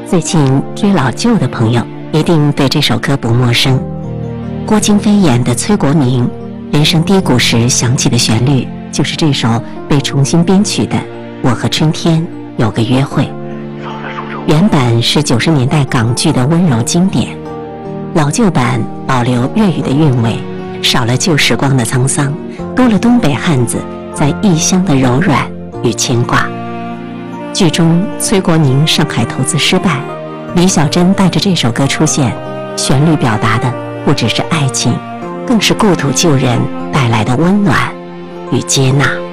最近追老旧的朋友一定对这首歌不陌生。郭京飞演的崔国明人生低谷时响起的旋律，就是这首被重新编曲的《我和春天有个约会》。原版是90年代港剧的温柔经典，老旧版保留粤语的韵味，少了旧时光的沧桑，多了东北汉子在异乡的柔软与牵挂。剧中崔国明上海投资失败，李小珍带着这首歌出现，旋律表达的不只是爱情，更是故土旧人带来的温暖与接纳。